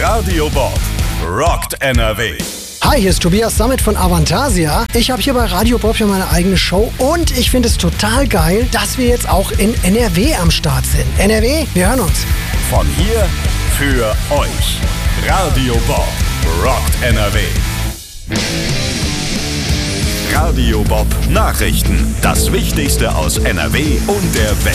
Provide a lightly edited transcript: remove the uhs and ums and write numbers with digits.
Radio Bob rockt NRW. Hi, hier ist Tobias Sammet von Avantasia. Ich habe hier bei Radio Bob ja meine eigene Show und ich finde es total geil, dass wir jetzt auch in NRW am Start sind. NRW, wir hören uns. Von hier für euch. Radio Bob rockt NRW. Radio Bob Nachrichten. Das Wichtigste aus NRW und der Welt.